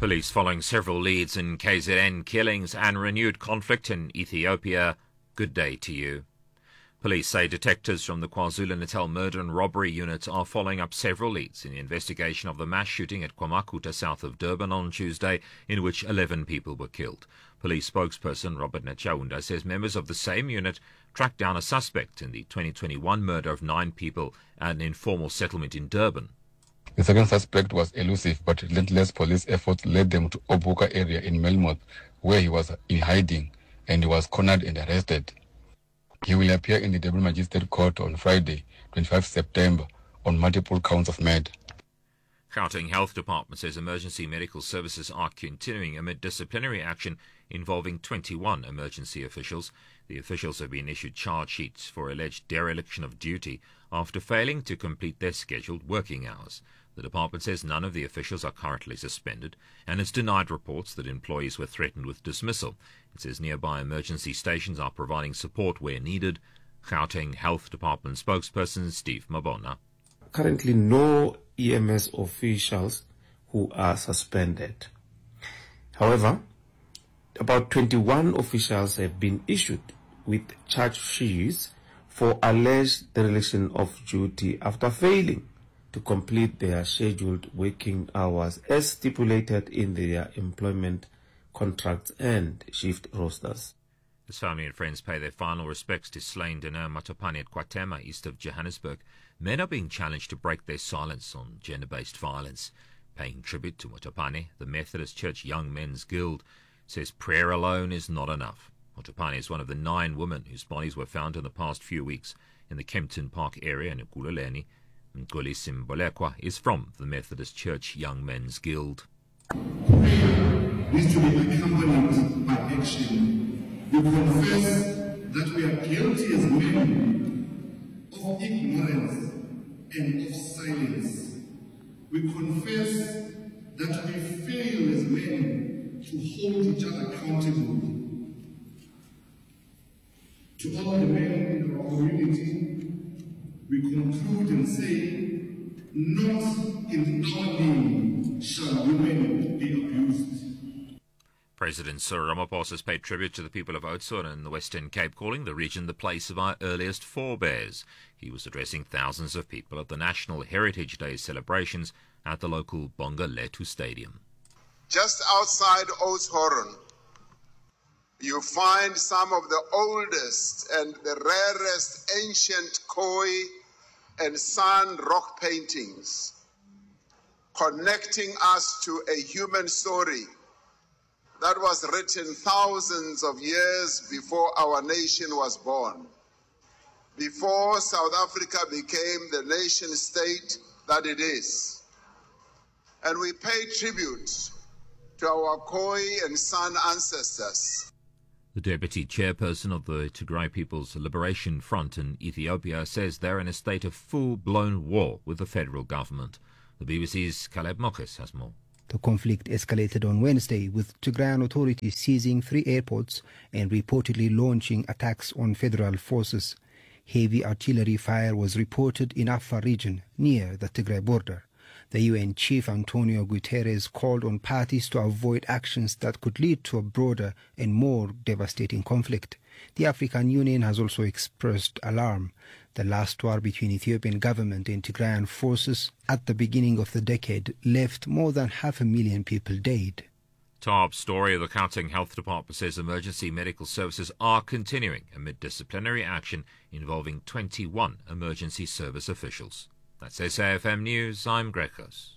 Police following several leads in KZN killings and renewed conflict in Ethiopia. Good day to you. Police say detectives from the KwaZulu-Natal Murder and Robbery Unit are following up several leads in the investigation of the mass shooting at KwaMakuta south of Durban on Tuesday, in which 11 people were killed. Police spokesperson Robert Nechaunda says members of the same unit tracked down a suspect in the 2021 murder of 9 people at an informal settlement in Durban. The second suspect was elusive, but relentless police efforts led them to Obuka area in Melmoth, where he was in hiding, and he was cornered and arrested. He will appear in the Durban Magistrate Court on Friday, 25 September, on multiple counts of murder. Gauteng Health Department says emergency medical services are continuing amid disciplinary action involving 21 emergency officials. The officials have been issued charge sheets for alleged dereliction of duty after failing to complete their scheduled working hours. The department says none of the officials are currently suspended and has denied reports that employees were threatened with dismissal. It says nearby emergency stations are providing support where needed. Gauteng Health Department spokesperson Steve Mabona. Currently no EMS officials who are suspended. However, about 21 officials have been issued with charge sheets for alleged dereliction of duty after failing to complete their scheduled working hours as stipulated in their employment contracts and shift rosters. His family and friends pay their final respects to slain Dana Matopane at Kwatema, east of Johannesburg. Men are being challenged to break their silence on gender-based violence. Paying tribute to Matopane, the Methodist Church Young Men's Guild says prayer alone is not enough. Matopane is one of the 9 women whose bodies were found in the past few weeks in the Kempton Park area in Ekululeni. Nkoli Simbolekwa is from the Methodist Church Young Men's Guild. Prayer needs to be accompanied by action. We confess that we are guilty as men of ignorance and of silence. We confess that we fail as men to hold each other accountable. To all the men in our community, we conclude and say, not in our name shall women be abused. President Cyril Ramaphosa has paid tribute to the people of Oudtshoorn in the Western Cape, calling the region the place of our earliest forebears. He was addressing thousands of people at the National Heritage Day celebrations at the local Bonga Lethu Stadium. Just outside Oudtshoorn, you find some of the oldest and the rarest ancient Khoi and San rock paintings, connecting us to a human story that was written thousands of years before our nation was born, before South Africa became the nation state that it is. And we pay tribute to our Khoi and San ancestors. The deputy chairperson of the Tigray People's Liberation Front in Ethiopia says they're in a state of full-blown war with the federal government. The BBC's Caleb Mokes has more. The conflict escalated on Wednesday, with Tigrayan authorities seizing 3 airports and reportedly launching attacks on federal forces. Heavy artillery fire was reported in Afar region, near the Tigray border. The UN Chief Antonio Guterres called on parties to avoid actions that could lead to a broader and more devastating conflict. The African Union has also expressed alarm. The last war between Ethiopian government and Tigrayan forces at the beginning of the decade left more than 500,000 people dead. Top story of the Gauteng Health Department says emergency medical services are continuing amid disciplinary action involving 21 emergency service officials. That's SAFM News. I'm Greg House.